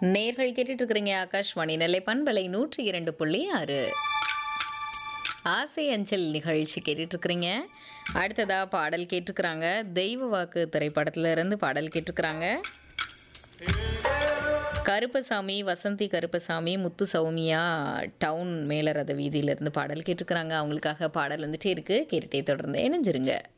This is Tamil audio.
நேர்கள் கேட்டுட்டு இருக்கிறீங்க ஆகாஷ்வாணி நெல்லை பண்பலை 102.6 ஆசை அஞ்சல் நிகழ்ச்சி கேட்டுட்டு இருக்கிறீங்க. அடுத்ததா பாடல் கேட்டுக்கிறாங்க. தெய்வ வாக்கு திரைப்படத்துல இருந்து பாடல் கேட்டுக்கிறாங்க. கருப்பசாமி, வசந்தி கருப்பசாமி, முத்து சௌமியா டவுன் மேலரத வீதியிலிருந்து பாடல் கேட்டுக்கிறாங்க. அவங்களுக்காக பாடல் வந்துட்டே இருக்கு. கேட்டுட்டே தொடர்ந்து இணைஞ்சிருங்க.